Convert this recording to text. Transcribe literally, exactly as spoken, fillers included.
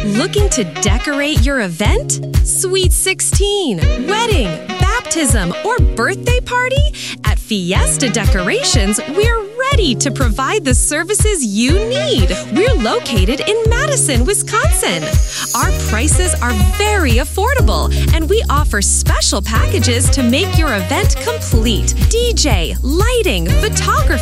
Looking to decorate your event? Sweet sixteen, wedding, baptism, or birthday party? At Fiesta Decorations, we're ready to provide the services you need. We're located in Madison, Wisconsin. Our prices are very affordable, and we offer special packages to make your event complete. D J, lighting, photography,